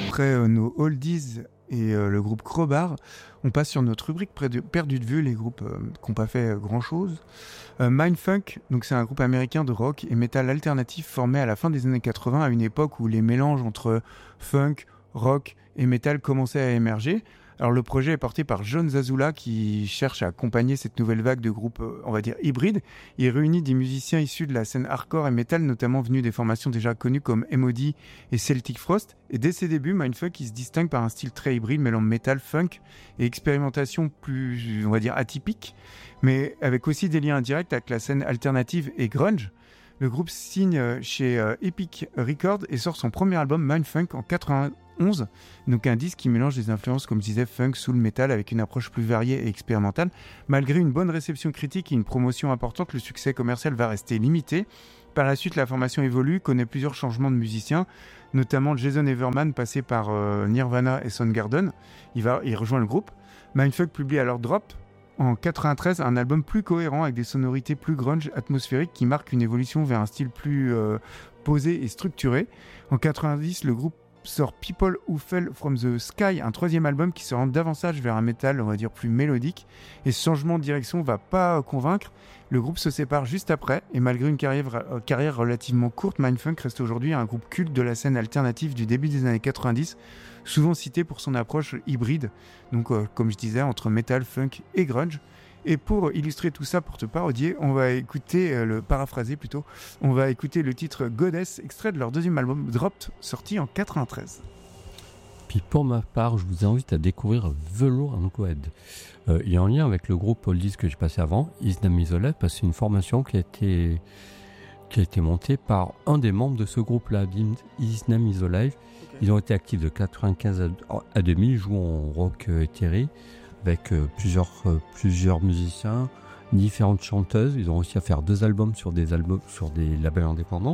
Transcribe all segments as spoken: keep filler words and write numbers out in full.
après euh, nos oldies et euh, le groupe Crowbar, on passe sur notre rubrique perdu de vue, les groupes euh, qui n'ont pas fait euh, grand-chose. Euh, Mindfunk, donc c'est un groupe américain de rock et metal alternatif formé à la fin des années quatre-vingts, à une époque où les mélanges entre funk, rock et metal commençaient à émerger. Alors le projet est porté par John Zazula qui cherche à accompagner cette nouvelle vague de groupes, on va dire, hybrides. Il réunit des musiciens issus de la scène hardcore et metal, notamment venus des formations déjà connues comme M O D et Celtic Frost. Et dès ses débuts, Mindfuck il se distingue par un style très hybride, mêlant metal, funk et expérimentation plus, on va dire, atypique, mais avec aussi des liens indirects avec la scène alternative et grunge. Le groupe signe chez euh, Epic Records et sort son premier album Mindfunk en quatre-vingt-onze, donc un disque qui mélange des influences comme je disais funk, soul, metal avec une approche plus variée et expérimentale. Malgré une bonne réception critique et une promotion importante, le succès commercial va rester limité. Par la suite, la formation évolue, connaît plusieurs changements de musiciens, notamment Jason Everman passé par euh, Nirvana et Soundgarden. Il va, il rejoint le groupe. Mindfuck publie alors Drop en quatre-vingt-treize, un album plus cohérent avec des sonorités plus grunge, atmosphériques, qui marque une évolution vers un style plus euh, posé et structuré. En quatre-vingt-dix, le groupe sort People Who Fell From The Sky, un troisième album qui se rend davantage vers un métal, on va dire, plus mélodique. Et ce changement de direction va pas convaincre. Le groupe se sépare juste après, et malgré une carrière, euh, carrière relativement courte, Mindfunk reste aujourd'hui un groupe culte de la scène alternative du début des années quatre-vingt-dix, souvent cité pour son approche hybride, donc euh, comme je disais, entre metal, funk et grunge. Et pour illustrer tout ça, pour te parodier, on va écouter, euh, le paraphraser plutôt, on va écouter le titre Goddess, extrait de leur deuxième album Dropped, sorti en quatre-vingt-treize. Puis pour ma part, je vous invite à découvrir Velour and Coed. Euh, il y a un lien avec le groupe Oldies que j'ai passé avant, Isnam Isolate, parce que c'est une formation qui a été qui a été montée par un des membres de ce groupe-là, Isnam Isolate. Okay. Ils ont été actifs de quatre-vingt-quinze à deux mille, ils jouent en rock euh, éthéré, avec euh, plusieurs, euh, plusieurs musiciens, différentes chanteuses. Ils ont réussi à faire deux albums sur des, albums, sur des labels indépendants.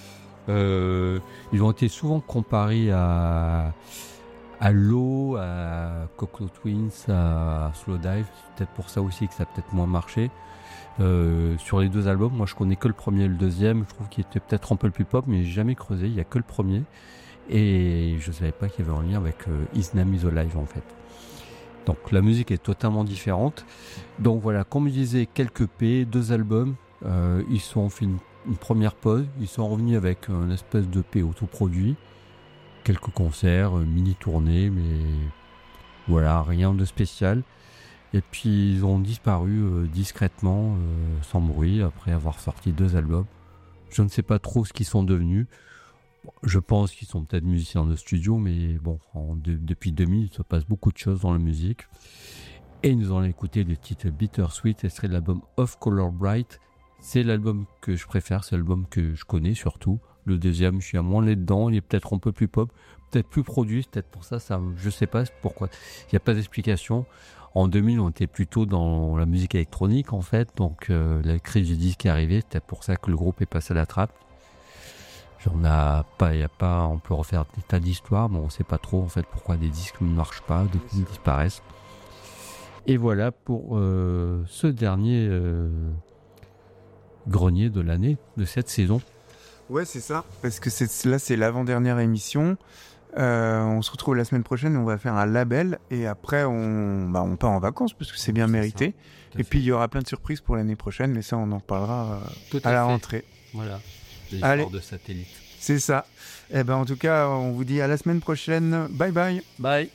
Euh, ils ont été souvent comparés à, à Low, à Cocteau Twins, à Slowdive. C'est peut-être pour ça aussi que ça a peut-être moins marché. Euh, sur les deux albums, moi je connais que le premier et le deuxième. Je trouve qu'il était peut-être un peu le plus pop, mais j'ai jamais creusé. Il n'y a que le premier. Et je ne savais pas qu'il y avait un lien avec euh, Isnam Isolate en fait. Donc la musique est totalement différente. Donc voilà, comme je disais, quelques P, deux albums. Euh, ils sont fait une, une première pause. Ils sont revenus avec une espèce de P autoproduit. Quelques concerts, mini-tournées, mais voilà, rien de spécial. Et puis ils ont disparu euh, discrètement, euh, sans bruit, après avoir sorti deux albums. Je ne sais pas trop ce qu'ils sont devenus. Je pense qu'ils sont peut-être musiciens de studio, mais bon, en, de, depuis deux mille, il se passe beaucoup de choses dans la musique. Et nous allons écouter le titre Bittersweet, extrait de l'album Of Color Bright. C'est l'album que je préfère, c'est l'album que je connais surtout. Le deuxième, je suis à moins les dedans, il est peut-être un peu plus pop, peut-être plus produit, peut-être pour ça, ça je sais pas pourquoi. Il n'y a pas d'explication. En deux mille, on était plutôt dans la musique électronique en fait, donc euh, la crise du disque est arrivée, c'est peut-être pour ça que le groupe est passé à la trappe. On a pas, il y a pas, on peut refaire des tas d'histoires, mais on sait pas trop en fait pourquoi des disques ne marchent pas, des disques disparaissent. Et voilà pour euh, ce dernier euh, grenier de l'année, de cette saison. Ouais, c'est ça, parce que c'est, là c'est l'avant-dernière émission. Euh, on se retrouve la semaine prochaine, on va faire un label et après on, bah, on part en vacances parce que c'est bien c'est mérité. Et puis il y aura plein de surprises pour l'année prochaine, mais ça on en parlera euh, à, à la fait. rentrée. Voilà. Des histoires de satellites. C'est ça. Eh ben, en tout cas, on vous dit à la semaine prochaine. Bye bye. Bye.